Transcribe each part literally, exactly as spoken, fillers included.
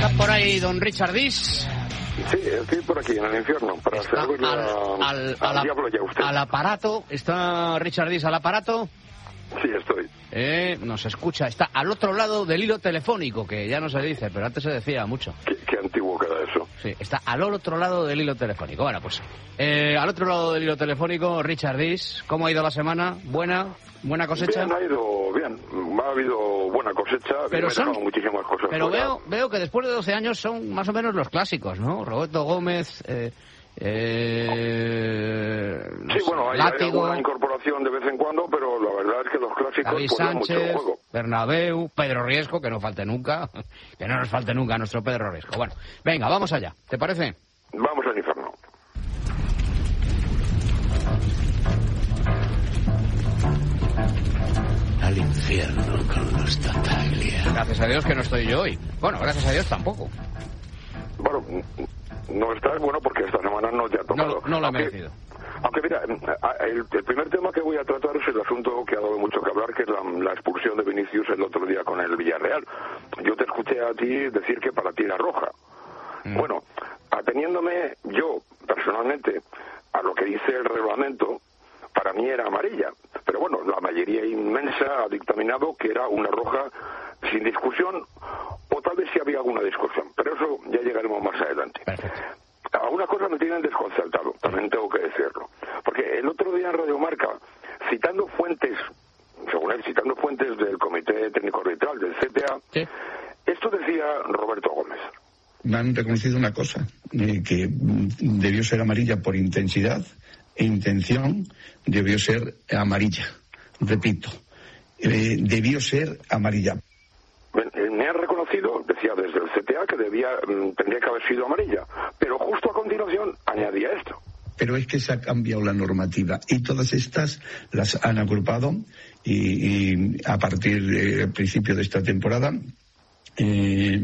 ¿Está por ahí don Richard Dis? Sí, estoy por aquí, en el infierno, para Está servirle al, a- al, al al- diablo y a usted. al aparato. ¿Está Richard Dis al aparato? Sí, estoy. Eh, nos escucha. Está al otro lado del hilo telefónico, que ya no se dice, pero antes se decía mucho. Qué, qué antiguo queda eso. Sí, está al otro lado del hilo telefónico. Bueno, pues eh, al otro lado del hilo telefónico, Richard Dis. ¿Cómo ha ido la semana? ¿Buena? ¿Buena cosecha? Bien, ha ido bien. Ha habido buena cosecha. Pero me he son- dejado muchísimas cosas Pero fuera. veo, veo que después de doce años son más o menos los clásicos, ¿no? Roberto Gómez, eh, eh, no Sí, sé, bueno, hay, hay Látigo, alguna incorporación de vez en cuando, pero la verdad es que los clásicos David pues dan mucho Sánchez, juego. Bernabéu, Pedro Riesco, que no falte nunca, que no nos falte nunca nuestro Pedro Riesco. Bueno, venga, vamos allá, ¿te parece? Vamos al infierno. Al infierno con los Tartaglia. Gracias a Dios que no estoy yo hoy. Bueno, gracias a Dios tampoco. Bueno, no estás bueno porque esta semana no te ha tocado. No, no lo he Aunque- merecido. Aunque mira, el, el primer tema que voy a tratar es el asunto que ha dado mucho que hablar, que es la, la expulsión de Vinicius el otro día con el Villarreal. Yo te escuché a ti decir que para ti era roja. Mm. Bueno, ateniéndome yo personalmente a lo que dice el reglamento, para mí era amarilla. Pero bueno, la mayoría inmensa ha dictaminado que era una roja sin discusión, o tal vez sí había alguna discusión. Pero eso ya llegaremos más adelante. Perfecto. Algunas cosas me tienen desconcertado, también tengo que decirlo. Porque el otro día en Radio Marca, citando fuentes, según él, citando fuentes del Comité Técnico Arbitral, del C T A, Sí. esto decía Roberto Gómez. Me han reconocido una cosa, eh, que mm, debió ser amarilla por intensidad e intención, debió ser amarilla. Repito, eh, debió ser amarilla. Me, me han reconocido, decía desde el C T A, que debía mm, tendría que haber sido amarilla, pero justo a continuación añadía esto. Pero es que se ha cambiado la normativa y todas estas las han agrupado y, y a partir del principio de esta temporada eh,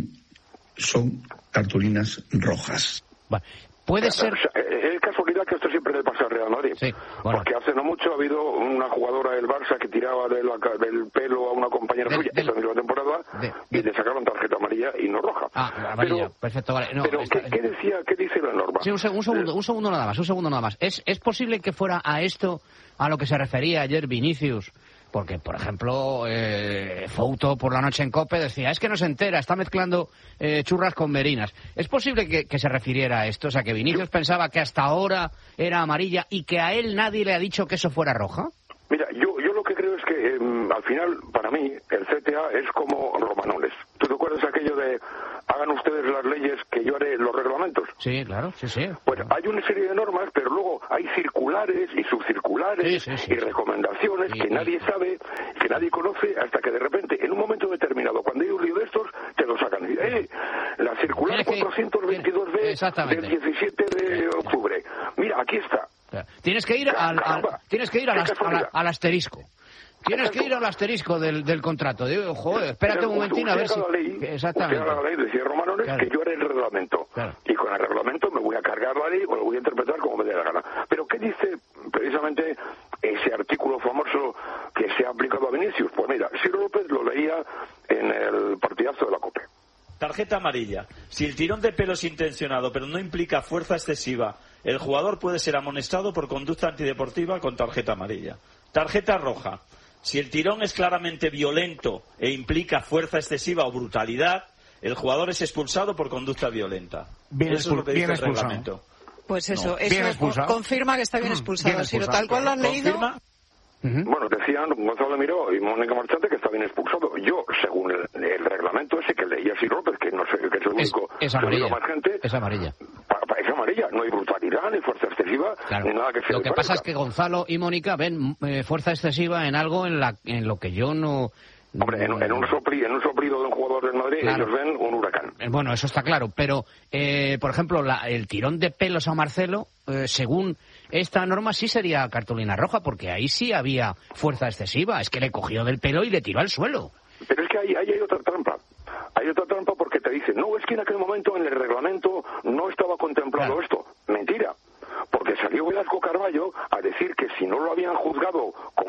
son cartulinas rojas. Bueno, puede ser... O sea, es casualidad que esto siempre le pasa al Real Madrid. Sí, bueno. Porque hace no mucho ha habido una jugadora del Barça que tiraba de la ca- del pelo a una compañera Del- suya del- esta misma temporada de- y de- le sacaron tarjeta amarilla y no roja. Ah, amarilla, pero, perfecto, vale. No, pero está- ¿qué, qué decía, qué dice la norma? Sí, un, seg- un segundo, un segundo nada más, un segundo nada más. ¿Es, ¿Es posible que fuera a esto a lo que se refería ayer Vinicius? Porque, por ejemplo, eh, Fouto por la noche en COPE decía, es que no se entera, está mezclando eh, churras con merinas. ¿Es posible que, que se refiriera a esto? O sea, que Vinicius pensaba que hasta ahora era amarilla y que a él nadie le ha dicho que eso fuera roja. Mira, yo, yo lo que creo es que eh, al final, para mí, el C T A es como Romanoles. ¿Tú te acuerdas aquello de hagan ustedes las leyes que yo haré los reglamentos? Sí, claro, sí, sí. Bueno, hay una serie de normas, pero luego hay circulares y subcirculares Sí, sí, sí, y sí. recomendaciones Sí, que sí. nadie sabe, que nadie conoce, hasta que de repente, en un momento determinado, cuando hay un lío de estos, te lo sacan. Y, eh, la circular Tienes que- cuatrocientos veintidós B Exactamente. del diecisiete de octubre. Mira, aquí está. Tienes que ir al, al- Caramba. tienes que ir al, Qué as- a la- casualidad. al asterisco. Tienes que ir al asterisco del, del contrato. Digo, joder, espérate un momentito a ver si... Usted haga la ley, Exactamente. usted haga la ley, decía Romanoles, Claro. que yo haré el reglamento. Claro. Y con el reglamento me voy a cargar la ley o lo voy a interpretar como me dé la gana. Pero ¿qué dice precisamente ese artículo famoso que se ha aplicado a Vinicius? Pues mira, Ciro López lo leía en el partidazo de la COPE. Tarjeta amarilla. Si el tirón de pelo es intencionado pero no implica fuerza excesiva, el jugador puede ser amonestado por conducta antideportiva con tarjeta amarilla. Tarjeta roja. Si el tirón es claramente violento e implica fuerza excesiva o brutalidad, el jugador es expulsado por conducta violenta. Bien Eso es lo que expul- dice bien el expulsado. reglamento. Pues eso, No. eso Bien co- expulsado. confirma que está bien expulsado. Bien Si lo expulsado. tal cual lo has leído, ¿Confirma? Ujú. Bueno, decían Gonzalo Miró y Mónica Marchante que está bien expulsado. Yo, según el, el reglamento ese que leía Ciro López, que no sé, que es el Es, único, es que lo amarilla. digo más gente, Es amarilla. pa- pa- es amarilla. No hay brutalidad, ni fuerza excesiva, Claro. ni nada que se Lo le que pasa parezca. es que Gonzalo y Mónica ven eh, fuerza excesiva en algo en, la, en lo que yo no... Hombre, en, en un sopli- en un soplido de un jugador del Madrid, Claro. ellos ven un huracán. Eh, Bueno, eso está claro, pero, eh, por ejemplo, la- el tirón de pelos a Marcelo, eh, según esta norma, sí sería cartulina roja, porque ahí sí había fuerza excesiva. Es que le cogió del pelo y le tiró al suelo. Pero es que ahí, ahí hay otra trampa. Hay otra trampa porque te dicen, no, es que en aquel momento en el reglamento no estaba contemplado Claro. esto. Mentira. Porque salió Velasco Carballo a decir que si no lo habían juzgado como lo que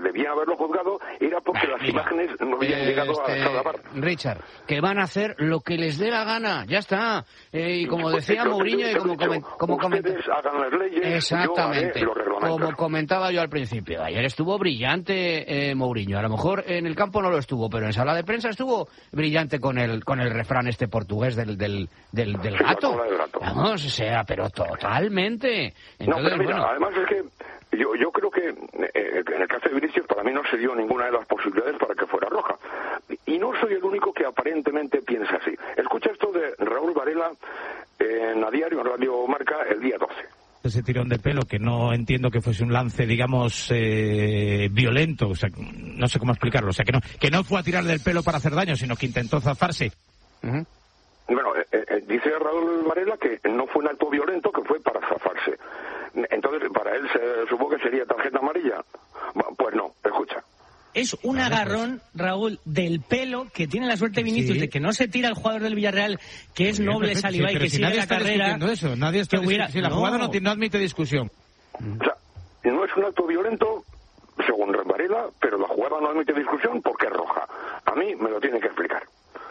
debían haberlo juzgado era porque Ah, las mira, imágenes no habían eh, llegado este, a Salvador. Richard, que van a hacer lo que les dé la gana, ya está. Eh, y como decía Lo que Mourinho te y he como, dicho, comen, como comenta- ustedes hagan las leyes, Exactamente, yo haré los reglamentos. como comentaba yo al principio, ayer estuvo brillante eh, Mourinho, a lo mejor en el campo no lo estuvo, pero en sala de prensa estuvo brillante con el con el refrán este portugués del del, del, del Sí, la gato. cola del gato. Vamos, o sea, pero totalmente. No, Entonces, pero mira, bueno, además es que yo, yo creo que eh, en el caso de Vinicius para mí no se dio ninguna de las posibilidades para que fuera roja. Y no soy el único que aparentemente piensa así. Escucha esto de Raúl Varela en A Diario, en Radio Marca, el día doce. Ese tirón de pelo, que no entiendo que fuese un lance, digamos, eh, violento, o sea, no sé cómo explicarlo, o sea, que no, que no fue a tirar del pelo para hacer daño, sino que intentó zafarse. uh-huh. Bueno, eh, eh, dice Raúl Varela que no fue un acto violento, que fue para zafarse. Entonces, para él se supongo que sería tarjeta amarilla. Bueno, pues no, escucha. Es un agarrón, Raúl, del pelo que tiene la suerte Vinicius Sí. de que no se tira el jugador del Villarreal, que es Bien, noble, perfecto, Saliba, sí, y pero que si sigue nadie la está carrera. discutiendo eso, nadie está que hubiera- discutiendo- si la no. jugada no, ti- no admite discusión. O sea, no es un acto violento, según Varela, pero la jugada no admite discusión porque es roja. A mí me lo tiene que explicar.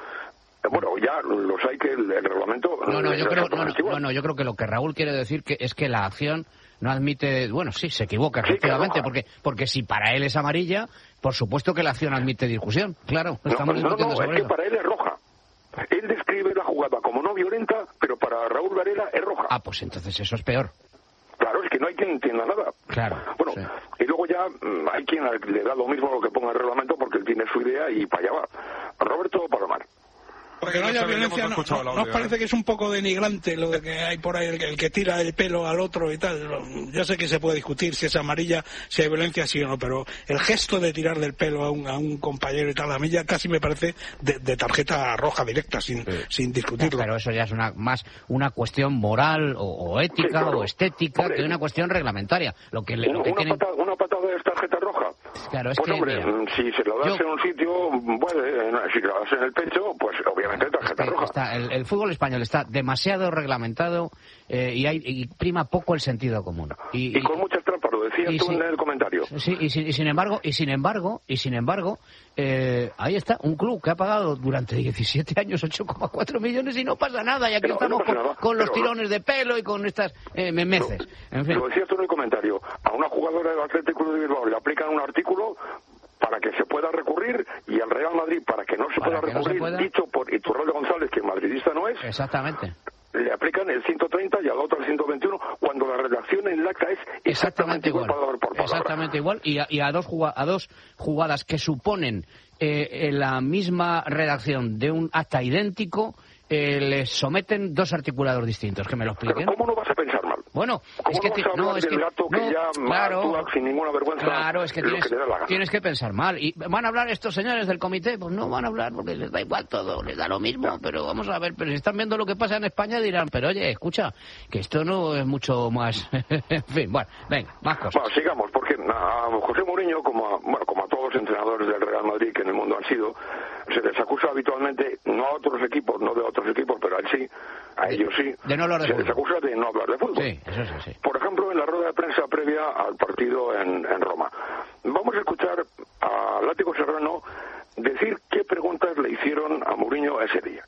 Eh, Bueno, ya los hay que el, el reglamento... No, no, es yo creo, no, no, exactamente igual. no, no, yo creo que lo que Raúl quiere decir que es que la acción no admite, bueno, sí, se equivoca, Sí, efectivamente, que porque porque si para él es amarilla, por supuesto que la acción admite discusión, claro, No, estamos no, no, discutiendo es sobre que eso. para él es roja. Él describe la jugada como no violenta, pero para Raúl Varela es roja. Ah, pues entonces eso es peor. Claro, es que no hay quien entienda nada. Claro, Bueno, sí. y luego ya mm, hay quien le da lo mismo a lo que ponga el reglamento porque él tiene su idea y para allá va. Roberto Palomar. Porque no haya violencia, no, no, ¿no os parece que es un poco denigrante lo de que hay por ahí, el, que- el que tira el pelo al otro y tal? Ya sé que se puede discutir si es amarilla, si hay violencia, sí o no, pero el gesto de tirar del pelo a un, a un compañero y tal, a mí ya casi me parece de, de tarjeta roja directa, sin, sin discutirlo. Pero eso ya es una más una cuestión moral o, o ética Sí, claro. o estética Hombre, que una cuestión reglamentaria. Lo que, le, Una, lo que una quieren- patada, una patada es tarjeta roja. Claro, es Pues que, hombre, mira, mm, si se lo das yo- en un sitio, puede, eh, si lo das en el pecho, pues obviamente tarjeta que roja. está- el, el fútbol español está demasiado reglamentado eh, y, hay, y prima poco el sentido común. Y, Y con muchas trampas, lo decías y tú sí. en el comentario. Sí, y sin, y sin embargo, y sin embargo, y sin embargo, eh, ahí está un club que ha pagado durante diecisiete años ocho coma cuatro millones y no pasa nada. Y aquí No, estamos no pasa con, nada, con los pero- tirones de pelo y con estas eh, memeces. En fin. Lo decías tú en el comentario. A una jugadora del Atlético de Bilbao le aplican un artículo para que se pueda recurrir y al Real Madrid para que no se Para pueda que no se recurrir, pueda. dicho por Iturralde González, que madridista no es, Exactamente. le aplican el ciento treinta y al otro el ciento veintiuno, cuando la redacción en el acta es Exactamente exactamente igual, igual. palabra por palabra. Exactamente igual. Y a, y a dos, juga- a dos jugadas que suponen eh, eh, la misma redacción de un acta idéntico, eh, les someten dos articuladores distintos. Que me lo expliquen. Pero ¿cómo no vas a pensar mal? Bueno, ¿Cómo es que no ti- vas a hablar no, es del que gato que no, ya claro, actúa sin ninguna vergüenza claro, es que lo tienes, que le da la gana? tienes que pensar mal. ¿Y van a hablar estos señores del comité? Pues no van a hablar porque les da igual todo, les da lo mismo, pero vamos a ver, pero si están viendo lo que pasa en España dirán, pero oye, escucha, que esto no es mucho más... En fin, bueno, venga, más cosas. Bueno, sigamos, porque a José Mourinho, como a, bueno, como a todos los entrenadores del Real Madrid que en el mundo han sido, se les acusa habitualmente, no a otros equipos, no de otros equipos, pero a él sí, a ellos sí, de no hablar de se fútbol. les acusa de no hablar de fútbol. Sí, eso sí, sí. Por ejemplo, en la rueda de prensa previa al partido en, en Roma. Vamos a escuchar a Látigo Serrano decir qué preguntas le hicieron a Mourinho ese día.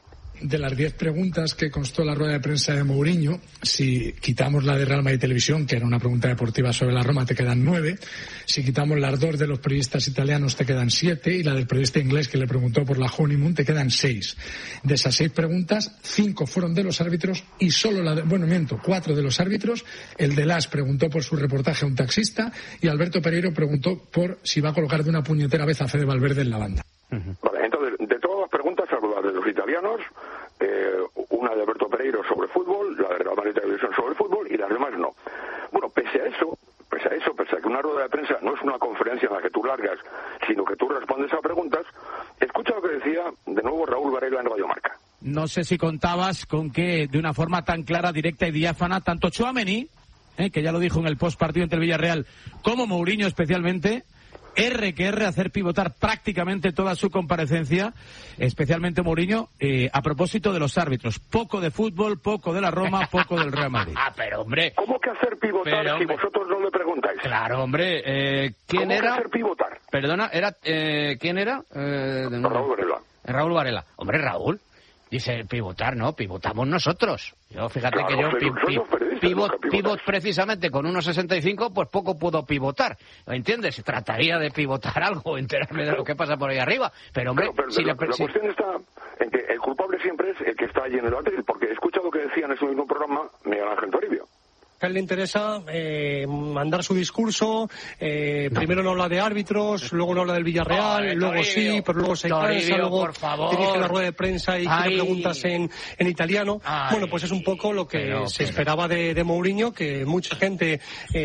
De las diez preguntas que constó la rueda de prensa de Mourinho, si quitamos la de Real Madrid Televisión, que era una pregunta deportiva sobre la Roma, te quedan nueve. Si quitamos las dos de los periodistas italianos, te quedan siete. Y la del periodista inglés que le preguntó por la honeymoon, te quedan seis. De esas seis preguntas, cinco fueron de los árbitros y solo la de, bueno, miento, cuatro de los árbitros. El de Las preguntó por su reportaje a un taxista y Alberto Pereiro preguntó por si va a colocar de una puñetera vez a Fede Valverde en la banda. Vale, entonces, de todas las preguntas, salvo la de los italianos, eh, una de Alberto Pereiro sobre fútbol, la de Real Madrid Televisión sobre fútbol y las demás no. Bueno, pese a eso, pese a eso, pese a que una rueda de prensa no es una conferencia en la que tú largas, sino que tú respondes a preguntas, escucha lo que decía de nuevo Raúl Varela en Radio Marca. No sé si contabas con que de una forma tan clara, directa y diáfana, tanto Tchouaméni, eh, que ya lo dijo en el post partido entre el Villarreal, como Mourinho especialmente, R que R hacer pivotar prácticamente toda su comparecencia, especialmente Mourinho, eh, a propósito de los árbitros. Poco de fútbol, poco de la Roma, poco del Real Madrid. Ah, pero hombre... ¿Cómo que hacer pivotar pero, si vosotros no le preguntáis? Claro, hombre, eh, ¿quién ¿Cómo era? que hacer pivotar? Perdona, era, eh, ¿quién era? Eh, de... Raúl Varela. Raúl Varela. Hombre, Raúl, dice pivotar, ¿no? Pivotamos nosotros. Yo, fíjate claro, que yo pi, pi, pivot, pivot precisamente con uno sesenta y cinco, pues poco puedo pivotar. ¿Entiendes? Trataría de pivotar algo, enterarme de lo que pasa por ahí arriba. Pero, hombre, pero, pero, si la, le, la si... cuestión está en que el culpable siempre es el que está allí en el hotel, porque he escuchado que decía en ese mismo programa Miguel Ángel Toribio. A él le interesa eh, mandar su discurso, eh, no. primero no habla de árbitros, luego no habla del Villarreal, no, luego Toribio, sí, pero luego se Toribio, cansa, luego por favor. dirige la rueda de prensa y Ay. tiene preguntas en, en italiano. Ay. Bueno, pues es un poco lo que pero, se pero. esperaba de, de Mourinho, que mucha gente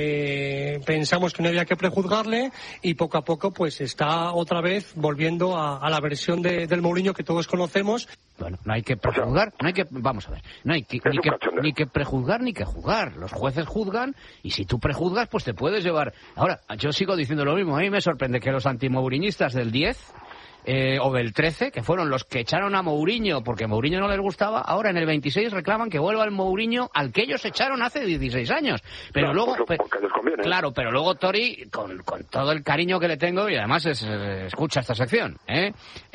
eh, pensamos que no había que prejuzgarle y poco a poco pues está otra vez volviendo a, a la versión de, del Mourinho que todos conocemos. Bueno, no hay que prejuzgar, no hay que, vamos a ver, no hay que, ni, que, ni que prejuzgar ni que juzgar. Los jueces juzgan y si tú prejuzgas, pues te puedes llevar. Ahora, yo sigo diciendo lo mismo. A mí me sorprende que los antimouriñistas del diez eh, o del trece, que fueron los que echaron a Mourinho porque Mourinho no les gustaba, ahora en el veintiséis reclaman que vuelva el Mourinho al que ellos echaron hace dieciséis años. Pero claro, luego, porque les conviene. Claro, pero luego Tori, con, con todo el cariño que le tengo, y además es, eh, escucha esta sección, ¿eh?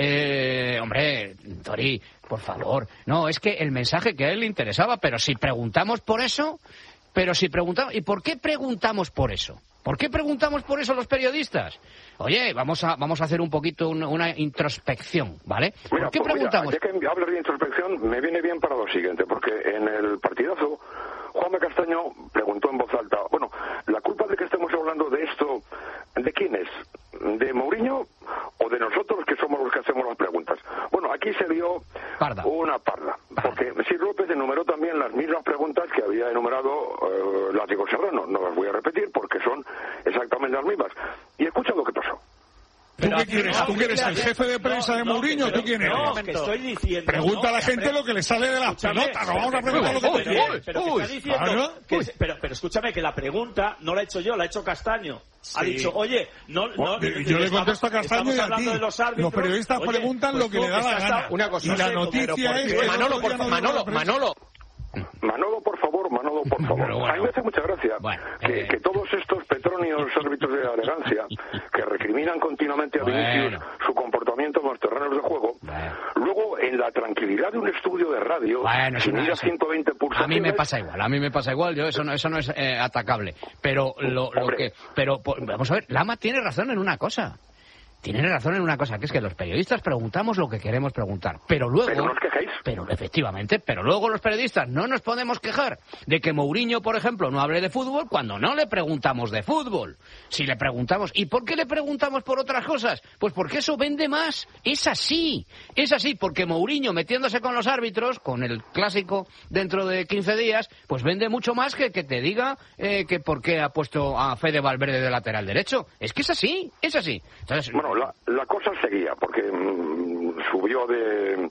Eh, hombre, Tori, por favor. No, es que el mensaje que a él le interesaba, pero si preguntamos por eso, pero si preguntamos, ¿y por qué preguntamos por eso? ¿Por qué preguntamos por eso los periodistas? Oye, vamos a vamos a hacer un poquito una, una introspección, ¿vale? Mira, ¿Por qué pues preguntamos? Mira, ya que hablas de introspección, me viene bien para lo siguiente, porque en el partidazo, Juanma Castaño preguntó en voz alta, bueno, ¿la culpa de que estemos hablando de esto, de quién es? ¿De Mourinho o de nosotros que somos los que hacemos las preguntas? Bueno, aquí se dio parda. una parda, parda. Porque Sir López enumeró también las mismas preguntas que había enumerado uh, Látigo Serrano. No las voy a repetir porque son exactamente las mismas. Y escucha lo que pasó. ¿Tú qué quieres? ¿Tú quieres el jefe de prensa de Mourinho? ¿Tú quién eres? No, que estoy diciendo... Pregunta a la gente lo que le sale de las pelotas. No vamos a preguntar lo que te quiere. Pero está diciendo... Pero escúchame, que la pregunta no la he hecho yo, la ha hecho Castaño. Ha dicho, oye, no... no yo le contesto a Castaño y a ti. Los periodistas preguntan lo que le da la gana. Una cosa, y la noticia es que... Manolo, por favor, Manolo, Manolo. Manolo, por favor, Manolo, por favor. Bueno, a mí me hace mucha gracia bueno, que, eh... que todos estos petróneos árbitros de la elegancia, que recriminan continuamente a Vinicius bueno. su comportamiento en los terrenos de juego, bueno. luego en la tranquilidad de un estudio de radio, bueno, sin ir a ciento veinte pulsaciones... A mí me pasa igual, a mí me pasa igual, yo eso no, eso no es eh, atacable. Pero lo, lo que... Pero vamos a ver, Lama tiene razón en una cosa. Tienen razón en una cosa, que es que los periodistas preguntamos lo que queremos preguntar, pero luego... Pero nos quejáis. Pero efectivamente, pero luego los periodistas no nos podemos quejar de que Mourinho, por ejemplo, no hable de fútbol cuando no le preguntamos de fútbol. Si le preguntamos, ¿y por qué le preguntamos por otras cosas? Pues porque eso vende más. Es así, es así, porque Mourinho metiéndose con los árbitros, con el clásico dentro de quince días, pues vende mucho más que que te diga eh, que por qué ha puesto a Fede Valverde de lateral derecho. Es que es así, es así. Entonces, bueno, La, la cosa seguía, porque mmm, subió de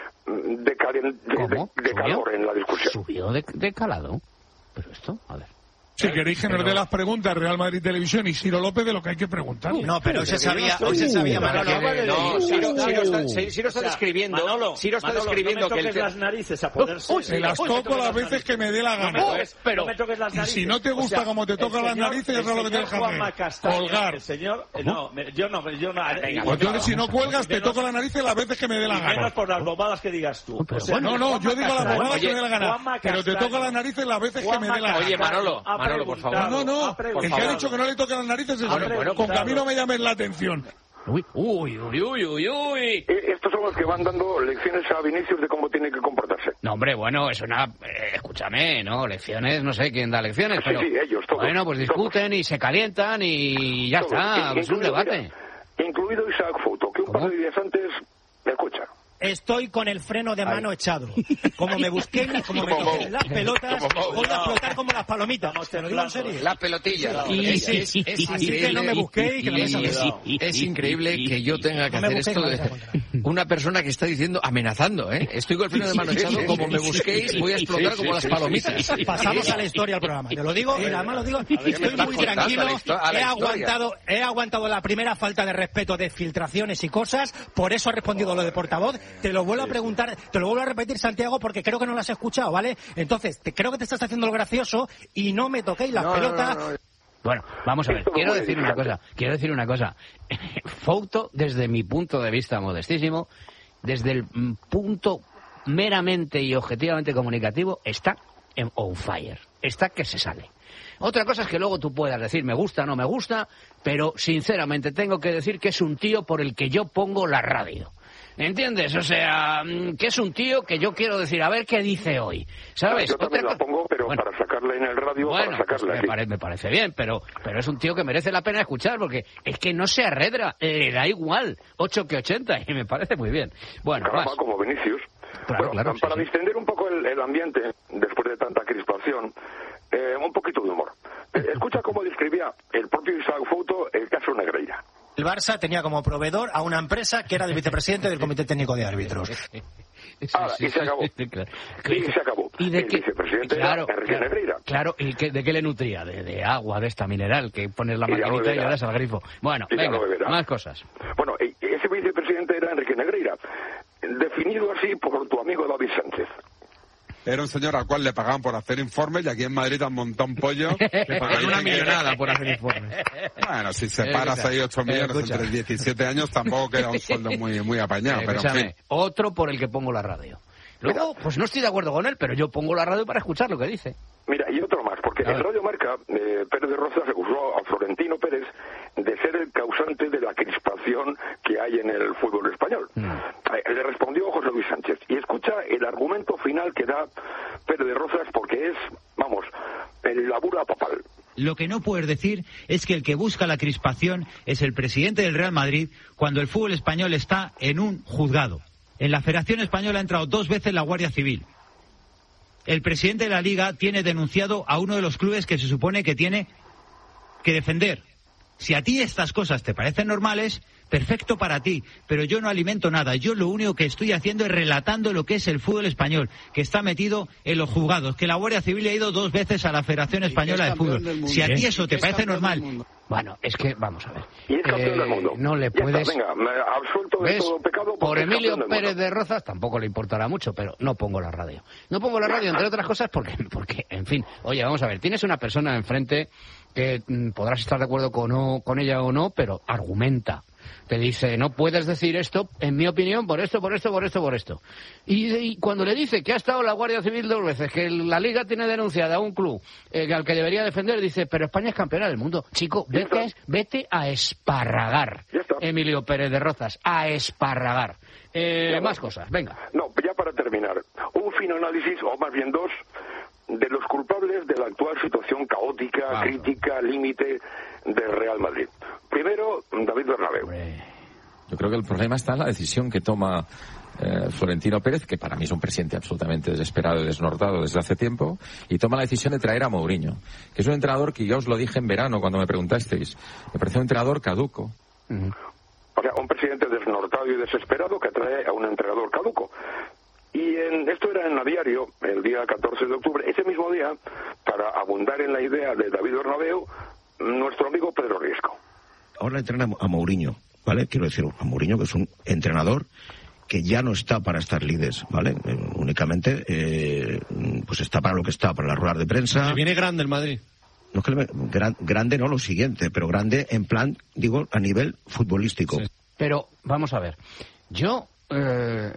de, calen, de, de, de calor en la discusión. ¿Subió de, de calado? ¿Pero esto? A ver. Si queréis que nos dé las preguntas Real Madrid Televisión y Ciro López de lo que hay que preguntar. No, pero hoy se sabía, hoy se sabía, Manolo. No, Ciro está describiendo. Ciro está describiendo que el las narices a poder ser. Se las toco las veces que me dé la gana. Pero y si no te gusta como te tocan las narices, ya sabes lo que tienes que hacer. Colgar. El señor, no, yo no, yo no. Entonces si no cuelgas te toco las narices las veces que me dé la gana. Menos por las bobadas que digas tú. No, no, yo digo las bobadas que me dé la gana, pero te toco las narices las veces que me dé la gana. Oye, Manolo, Manolo, por favor. No, no, el que ha dicho que no le tocan las narices es bueno, con que a mí no me llames la atención. Uy, uy, uy, uy, uy, uy. Estos son los que van dando lecciones a Vinicius de cómo tiene que comportarse. No, hombre, bueno, es una... Eh, escúchame, ¿no? Lecciones, no sé quién da lecciones, sí, pero... Sí, ellos, todos. Bueno, pues discuten todos. Y se calientan y ya todos. está, es un debate. Mira, incluido Isaac Fouto, que un ¿Cómo? par de días antes... Escucha. estoy con el freno de mano Ay. echado. Como me busqué, como me toquen las pelotas, voy a explotar como las palomitas. Te lo digo en serio. Las pelotillas. Y, es, es, es, es así que no me busquéis, que no me es, es increíble que yo tenga que no hacer esto de una persona que está diciendo, amenazando, ¿eh? Estoy con el freno de mano echado, como me busquéis, voy a explotar como las palomitas. Pasamos a la historia del programa. Te lo digo, y además lo digo, estoy muy tranquilo. He aguantado, he aguantado la primera falta de respeto de filtraciones y cosas, por eso ha respondido lo de portavoz. Te lo vuelvo a preguntar, te lo vuelvo a repetir, Santiago, porque creo que no lo has escuchado, ¿vale? Entonces, te, creo que te estás haciendo lo gracioso y no me toquéis las no, pelotas. No, no, no. Bueno, vamos a ver, quiero decir una cosa, quiero decir una cosa. Fouto, desde mi punto de vista modestísimo, desde el punto meramente y objetivamente comunicativo, está en on fire, está que se sale. Otra cosa es que luego tú puedas decir me gusta, no me gusta, pero sinceramente tengo que decir que es un tío por el que yo pongo la radio. ¿Entiendes? O sea, que es un tío que yo quiero decir, a ver qué dice hoy, ¿sabes? Yo también la pongo, pero bueno, para sacarla en el radio, bueno, para sacarla pues me, pare, me parece bien, pero pero es un tío que merece la pena escuchar, porque es que no se arredra, le da igual, ocho que ochenta, y me parece muy bien. Bueno, Caramba, como Vinicius. Claro, bueno, claro, para sí, distender un poco el, el ambiente, después de tanta crispación, eh, un poquito de humor. Eh, escucha cómo describía el propio Isaac Fouto el caso Negreira. El Barça tenía como proveedor a una empresa que era el vicepresidente del Comité Técnico de Árbitros. Ahora, y se acabó. Y se acabó. ¿Y de el qué? vicepresidente claro, era Enrique claro, Negreira. Claro, ¿y qué, de qué le nutría? De, de agua, de esta mineral, que pones la maquinita y le das al grifo. Bueno, y venga, más cosas. Bueno, ese vicepresidente era Enrique Negreira, definido así por tu amigo David Sánchez. Era un señor al cual le pagaban por hacer informes y aquí en Madrid han montado un pollo. Le pagan una millonada por hacer informes. Bueno, si separas ahí ocho millones escucha. entre diecisiete años tampoco queda un sueldo muy, muy apañado. Eh, pero en fin. Otro por el que pongo la radio. Luego, pues no estoy de acuerdo con él, pero yo pongo la radio para escuchar lo que dice. Mira, y otro más, porque en Radio Marca, eh, Pérez de Rozas acusó a Florentino Pérez de ser el causante de la crispación que hay en el fútbol español. Mm. Eh, le respondió José Luis Sánchez. Y escucha el argumento final que da Pérez de Rozas, porque es, vamos, el labura papal. Lo que no puedes decir es que el que busca la crispación es el presidente del Real Madrid cuando el fútbol español está en un juzgado. En la Federación Española ha entrado dos veces la Guardia Civil. El presidente de la Liga tiene denunciado a uno de los clubes que se supone que tiene que defender. Si a ti estas cosas te parecen normales, perfecto para ti, pero yo no alimento nada. Yo lo único que estoy haciendo es relatando lo que es el fútbol español, que está metido en los juzgados, que la Guardia Civil ha ido dos veces a la Federación Española de Fútbol. Si a ti eso te parece normal... Bueno, es que, vamos a ver. Y es campeón eh, del mundo. No le ya puedes... Está, venga, me absuelto de todo pecado. Por Emilio Pérez de Rozas tampoco le importará mucho, pero no pongo la radio. No pongo la radio, entre otras cosas, porque, porque en fin, oye, vamos a ver, tienes una persona enfrente que mm, podrás estar de acuerdo con, no, con ella o no, pero argumenta. Te dice, no puedes decir esto, en mi opinión, por esto, por esto, por esto, por esto. Y, y cuando le dice que ha estado la Guardia Civil dos veces, que la Liga tiene denunciada a un club eh, al que debería defender, dice, pero España es campeona del mundo. Chico, vete, vete a esparragar, Emilio Pérez de Rozas, a esparragar. Eh, más cosas, venga. No, ya para terminar, un fino análisis, o más bien dos, de los culpables de la actual situación caótica, wow. crítica, límite del Real Madrid. Primero, David Bernabéu. Yo creo que el problema está en la decisión que toma eh, Florentino Pérez, que para mí es un presidente absolutamente desesperado y desnortado desde hace tiempo, y toma la decisión de traer a Mourinho, que es un entrenador que ya os lo dije en verano cuando me preguntasteis. Me parece un entrenador caduco. Uh-huh. O sea, un presidente desnortado y desesperado que trae a un entrenador caduco. Y en, esto era en la Diario, el día catorce de octubre, ese mismo día, para abundar en la idea de David Bernabéu, nuestro amigo Pedro Riesco. Ahora entrena a Mourinho, ¿vale? Quiero decir, a Mourinho, que es un entrenador que ya no está para estar líderes, ¿vale? Eh, únicamente, eh, pues está para lo que está, para las ruedas de prensa. Le viene grande el Madrid. No es que le, gran, grande no lo siguiente, pero grande en plan, digo, a nivel futbolístico. Sí. Pero, vamos a ver, yo... Eh...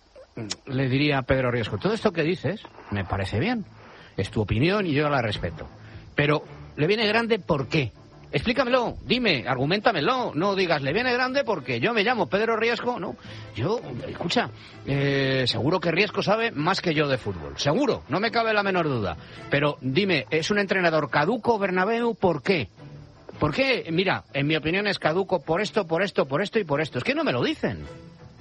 le diría a Pedro Riesco, todo esto que dices me parece bien, es tu opinión y yo la respeto, pero le viene grande ¿por qué? Explícamelo, dime, argumentamelo, no digas le viene grande porque yo me llamo Pedro Riesco, no, yo, escucha, eh, seguro que Riesco sabe más que yo de fútbol, seguro, no me cabe la menor duda, pero dime, ¿es un entrenador caduco Bernabéu? ¿Por qué? ¿Por qué? Mira, en mi opinión es caduco por esto, por esto, por esto y por esto, es que no me lo dicen.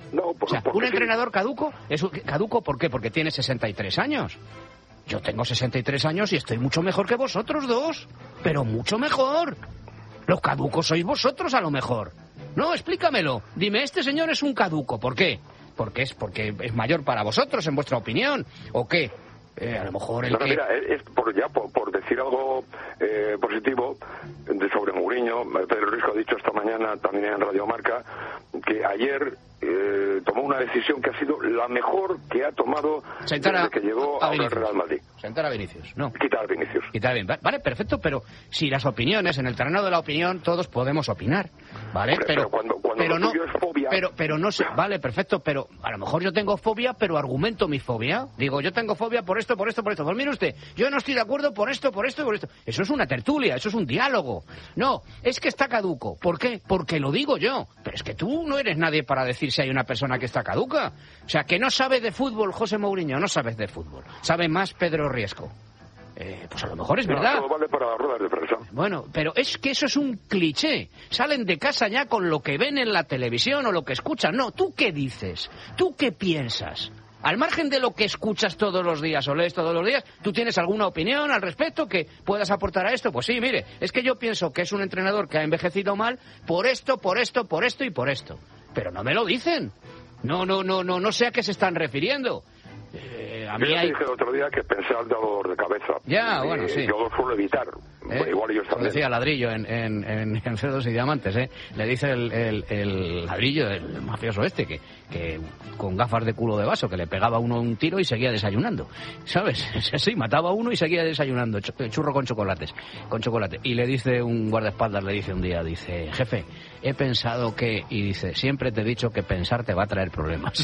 No, por, o sea, un entrenador caduco, es un, caduco, ¿por qué? Porque tiene sesenta y tres años. Yo tengo sesenta y tres años y estoy mucho mejor que vosotros dos, pero mucho mejor. Los caducos sois vosotros a lo mejor. No, explícamelo. Dime, este señor es un caduco, ¿por qué? Porque es porque es mayor para vosotros, en vuestra opinión, ¿o qué? Eh, a lo mejor el no, que... Mira, es por, ya por, por decir algo eh, positivo de, sobre Mourinho. Pedro Risco ha dicho esta mañana también en Radio Marca que ayer eh, tomó una decisión que ha sido la mejor que ha tomado Sentar a, desde que llegó a, a al Real Madrid. Sentar a Vinicius, no. Quitar a Vinicius. Quitar a Vinicius. Vale, perfecto, pero si las opiniones, en el terreno de la opinión, todos podemos opinar, ¿vale? Hombre, pero pero cuando, cuando pero lo no, tuyo es fobia... pero, pero no sé, vale, perfecto, pero a lo mejor yo tengo fobia, pero argumento mi fobia. Digo, yo tengo fobia por esto, por esto, por esto. Pues mire usted, yo no estoy de acuerdo por esto, por esto y por esto. Eso es una tertulia, eso es un diálogo. No, es que está caduco. ¿Por qué? Porque lo digo yo. Pero es que tú no eres nadie para decir si hay una persona que está caduca. O sea, que no sabe de fútbol José Mourinho, no sabes de fútbol. Sabe más Pedro Riesco. Eh, pues a lo mejor es verdad. No, todo vale para las ruedas de prensa. Bueno, pero es que eso es un cliché. Salen de casa ya con lo que ven en la televisión o lo que escuchan. No, ¿tú qué dices? ¿Tú qué piensas? Al margen de lo que escuchas todos los días o lees todos los días, ¿tú tienes alguna opinión al respecto que puedas aportar a esto? Pues sí, mire, es que yo pienso que es un entrenador que ha envejecido mal por esto, por esto, por esto y por esto. Pero no me lo dicen. No, no, no, no, no sé a qué se están refiriendo. Eh, a mí yo hay... dije el otro día que pensar de dolor de cabeza. Ya, y, bueno, sí. Yo lo suelo evitar. ¿Eh? Igual ellos también. Lo decía Ladrillo en, en, en, en Cerdos y Diamantes, ¿eh? Le dice el, el, el Ladrillo, el mafioso este, que, que con gafas de culo de vaso, que le pegaba a uno un tiro y seguía desayunando, ¿sabes? Sí, mataba a uno y seguía desayunando, churro con chocolates, con chocolate. Y le dice un guardaespaldas, le dice un día, dice, jefe, he pensado que... Y dice, siempre te he dicho que pensar te va a traer problemas.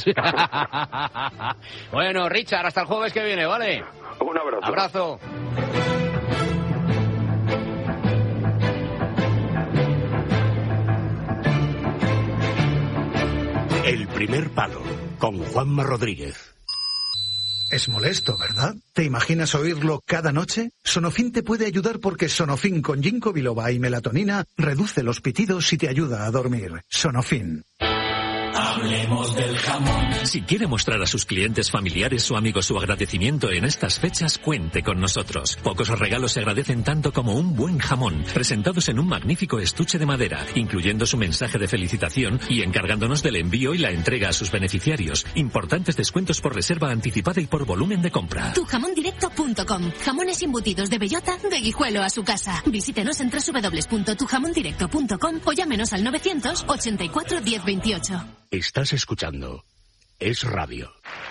Bueno, Richard, hasta el jueves que viene, ¿vale? Un abrazo. Abrazo. El primer palo, con Juanma Rodríguez. Es molesto, ¿verdad? ¿Te imaginas oírlo cada noche? Sonofin te puede ayudar porque Sonofin con ginkgo biloba y melatonina reduce los pitidos y te ayuda a dormir. Sonofin. Hablemos del jamón. Si quiere mostrar a sus clientes familiares o amigos su agradecimiento en estas fechas, cuente con nosotros. Pocos regalos se agradecen tanto como un buen jamón, presentados en un magnífico estuche de madera, incluyendo su mensaje de felicitación y encargándonos del envío y la entrega a sus beneficiarios. Importantes descuentos por reserva anticipada y por volumen de compra. tu jamón directo punto com. Jamones embutidos de bellota, de Guijuelo a su casa. Visítenos en doble u doble u doble u punto tu jamón directo punto com o llámenos al novecientos ochenta y cuatro diez veintiocho. Estás escuchando Es Radio.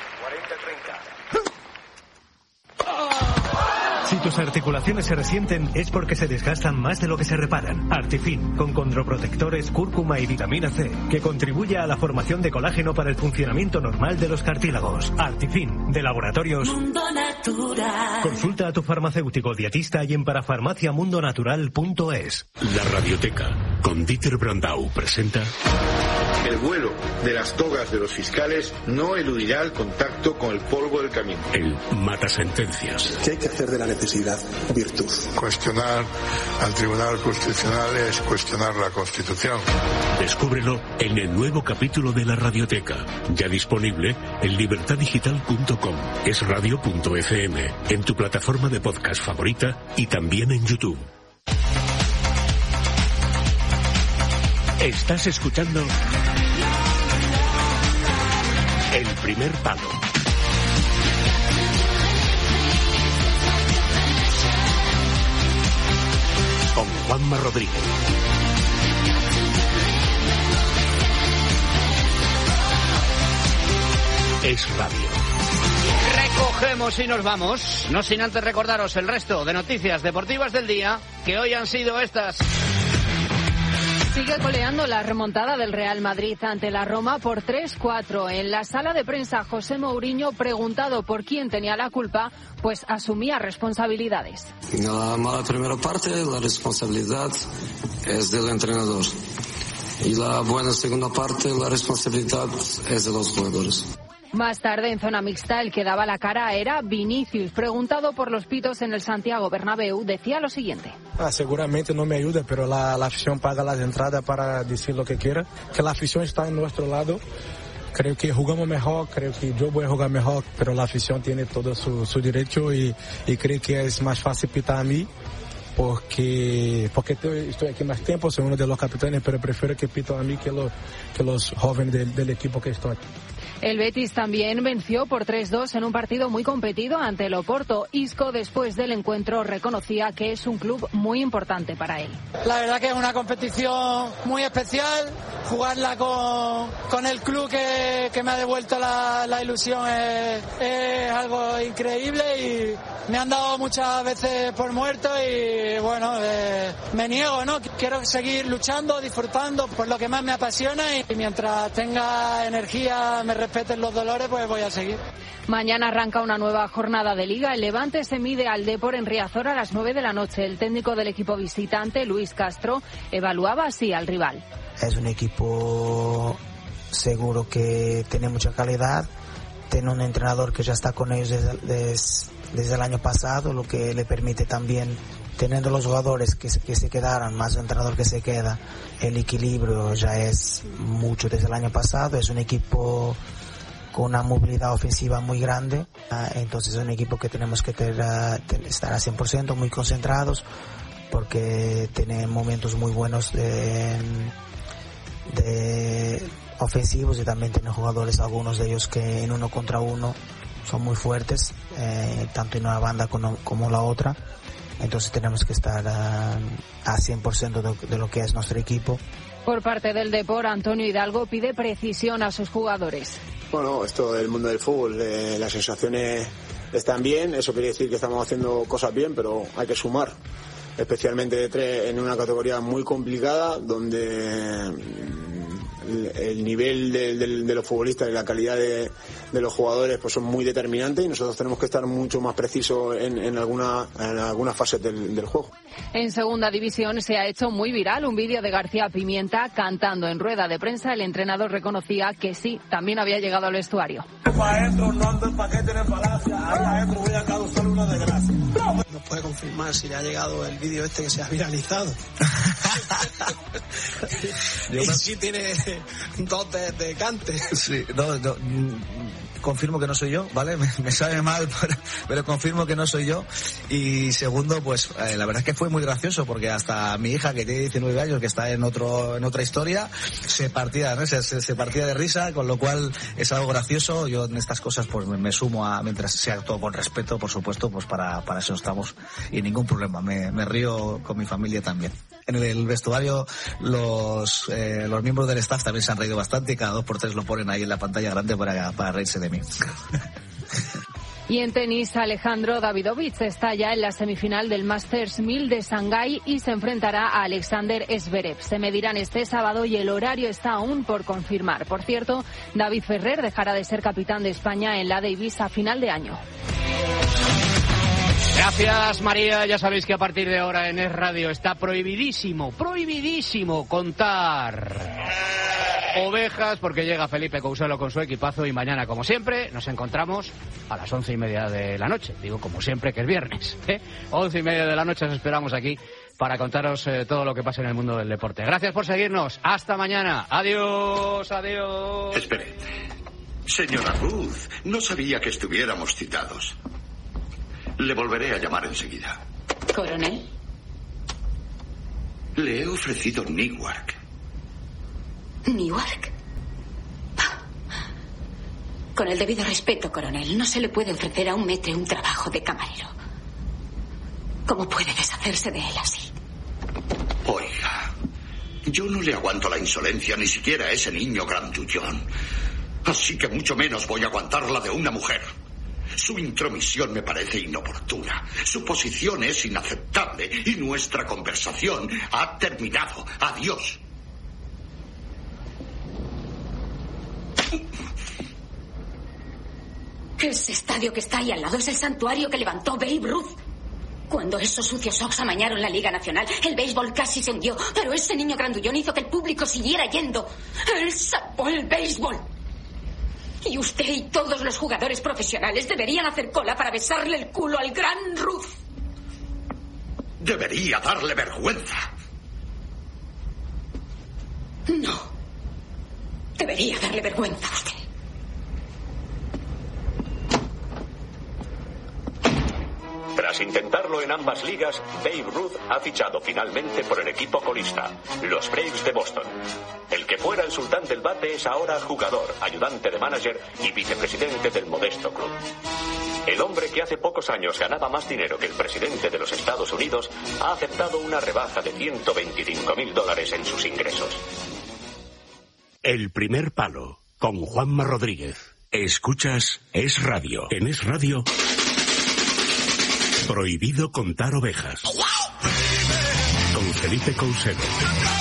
Si tus articulaciones se resienten es porque se desgastan más de lo que se reparan. Artifin, con condroprotectores, cúrcuma y vitamina C, que contribuye a la formación de colágeno para el funcionamiento normal de los cartílagos. Artifin, de Laboratorios Mundo Natural. Consulta a tu farmacéutico dietista y en parafarmaciamundonatural punto es. La Radioteca, con Dieter Brandau, presenta... El vuelo de las togas de los fiscales no eludirá el contacto con el polvo del camino. El matasentencias. ¿Qué hay que hacer de la necesidad virtud? Cuestionar al Tribunal Constitucional es cuestionar la Constitución. Descúbrelo en el nuevo capítulo de La Radioteca, ya disponible en libertad digital punto com, es radio punto efe eme, en tu plataforma de podcast favorita y también en YouTube. Estás escuchando El Primer Palo. Con Juanma Rodríguez. Es Radio. Recogemos y nos vamos, no sin antes recordaros el resto de noticias deportivas del día, que hoy han sido estas. Sigue coleando la remontada del Real Madrid ante la Roma por tres cuatro. En la sala de prensa, José Mourinho, preguntado por quién tenía la culpa, pues asumía responsabilidades. En la mala primera parte, la responsabilidad es del entrenador. Y la buena segunda parte, la responsabilidad es de los jugadores. Más tarde, en zona mixta, el que daba la cara era Vinicius. Preguntado por los pitos en el Santiago Bernabéu, decía lo siguiente. Ah, seguramente no me ayuda, pero la, la afición paga las entradas para decir lo que quiera. Que la afición está en nuestro lado. creo que jugamos mejor, creo que yo voy a jugar mejor, pero la afición tiene todo su, su derecho y, y creo que es más fácil pitar a mí porque porque estoy, estoy aquí más tiempo, soy uno de los capitanes, pero prefiero que pito a mí que, lo, que los jóvenes del, del equipo que estoy aquí. El Betis también venció por tres dos en un partido muy competido ante el Oporto. Isco, después del encuentro, reconocía que es un club muy importante para él. La verdad que es una competición muy especial. Jugarla con, con el club que, que me ha devuelto la, la ilusión es, es algo increíble y me han dado muchas veces por muerto y bueno, eh, me niego, ¿no? Quiero seguir luchando, disfrutando por lo que más me apasiona y mientras tenga energía, me respeten los dolores, pues voy a seguir. Mañana arranca una nueva jornada de Liga. El Levante se mide al Depor en Riazor a las nueve de la noche. El técnico del equipo visitante, Luis Castro, evaluaba así al rival. Es un equipo seguro que tiene mucha calidad, tiene un entrenador que ya está con ellos desde, desde, desde el año pasado, lo que le permite también, teniendo los jugadores que, que se quedaran, más el entrenador que se queda, el equilibrio ya es mucho desde el año pasado. Es un equipo con una movilidad ofensiva muy grande, entonces es un equipo que tenemos que tener, estar a cien por ciento, muy concentrados, porque tiene momentos muy buenos de, de ofensivos y también tiene jugadores, algunos de ellos que en uno contra uno son muy fuertes, eh, tanto en una banda como, como la otra. Entonces tenemos que estar uh, a cien por ciento de, de lo que es nuestro equipo. Por parte del Depor, Antonio Hidalgo pide precisión a sus jugadores. Bueno, esto del mundo del fútbol, eh, las sensaciones están bien, eso quiere decir que estamos haciendo cosas bien, pero hay que sumar, especialmente de tres en una categoría muy complicada donde el nivel de, de, de los futbolistas y la calidad de, de los jugadores pues son muy determinantes y nosotros tenemos que estar mucho más precisos en, en alguna en algunas fases del, del juego. En segunda división se ha hecho muy viral un vídeo de García Pimienta cantando en rueda de prensa. El entrenador reconocía que sí, también había llegado al vestuario. Maestro, no ando el paquete en el palacio, ahí adentro voy a causar una desgracia. ¿Nos puede confirmar si le ha llegado el vídeo este que se ha viralizado? Y si tiene dotes de cante. Sí, no, no, confirmo que no soy yo, ¿vale? Me, me sabe mal, pero, pero confirmo que no soy yo. Y segundo, pues eh, la verdad es que fue muy gracioso porque hasta mi hija, que tiene diecinueve años, que está en otro en otra historia, se partía, ¿no? se, se, se partía de risa, con lo cual es algo gracioso. Yo en estas cosas pues me, me sumo a, mientras sea todo con respeto, por supuesto, pues para, para eso estamos y ningún problema. Me, me río con mi familia también. En el, el vestuario los eh, los miembros del staff también se han reído bastante y cada dos por tres lo ponen ahí en la pantalla grande para, para reírse de mí. Y en tenis, Alejandro Davidovich está ya en la semifinal del Masters mil de Shanghái y se enfrentará a Alexander Zverev. Se medirán este sábado y el horario está aún por confirmar. Por cierto, David Ferrer dejará de ser capitán de España en la Davis a final de año. Gracias, María. Ya sabéis que a partir de ahora en Es Radio está prohibidísimo, prohibidísimo contar ovejas, porque llega Felipe Couselo con su equipazo y mañana, como siempre, nos encontramos a las once y media de la noche. Digo, como siempre, que es viernes, ¿eh? Once y media de la noche os esperamos aquí para contaros eh, todo lo que pasa en el mundo del deporte. Gracias por seguirnos. Hasta mañana. Adiós, adiós. Espere. Señora Ruth, no sabía que estuviéramos citados. Le volveré a llamar enseguida. ¿Coronel? Le he ofrecido Newark. ¿Newark? Con el debido respeto, coronel, no se le puede ofrecer a un maître un trabajo de camarero. ¿Cómo puede deshacerse de él así? Oiga, yo no le aguanto la insolencia ni siquiera a ese niño grandullón. Así que mucho menos voy a aguantarla de una mujer. Su intromisión me parece inoportuna. Su posición es inaceptable y nuestra conversación ha terminado. Adiós. Ese estadio que está ahí al lado es el santuario que levantó Babe Ruth. Cuando esos sucios Sox amañaron la Liga Nacional, el béisbol casi se hundió, pero ese niño grandullón hizo que el público siguiera yendo. Él salvó el béisbol. Y usted y todos los jugadores profesionales deberían hacer cola para besarle el culo al gran Ruth. Debería darle vergüenza. No. Debería darle vergüenza a usted. Tras intentarlo en ambas ligas, Babe Ruth ha fichado finalmente por el equipo colista, los Braves de Boston. El que fuera el sultán del bate es ahora jugador, ayudante de manager y vicepresidente del modesto club. El hombre que hace pocos años ganaba más dinero que el presidente de los Estados Unidos ha aceptado una rebaja de ciento veinticinco mil dólares en sus ingresos. El primer palo, con Juanma Rodríguez. Escuchas Es Radio. En Es Radio, prohibido contar ovejas. Con Felipe Coucedo.